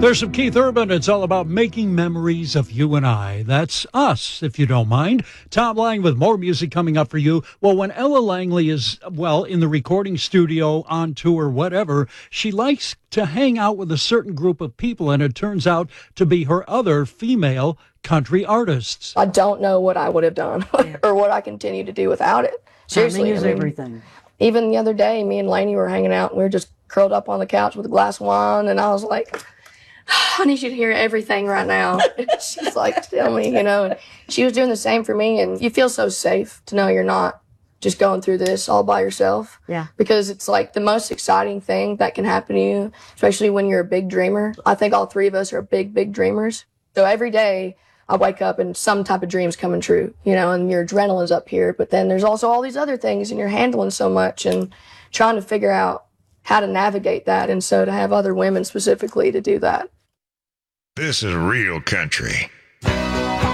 There's some Keith Urban. It's all about making memories of you and I. That's us, if you don't mind. Tom Lang with more music coming up for you. Well, when Ella Langley is, in the recording studio, on tour, whatever, she likes to hang out with a certain group of people, and it turns out to be her other female country artists. I don't know what I would have done or what I continue to do without it. Seriously. Timing is everything. Even the other day, me and Lainey were hanging out, and we were just curled up on the couch with a glass of wine, and I was like, I need you to hear everything right now. She's like, tell me, and she was doing the same for me. And you feel so safe to know you're not just going through this all by yourself. Yeah. Because it's like the most exciting thing that can happen to you, especially when you're a big dreamer. I think all three of us are big dreamers. So every day I wake up and some type of dream's coming true, and your adrenaline's up here. But then there's also all these other things, and you're handling so much and trying to figure out how to navigate that. And so to have other women specifically to do that. This is real country.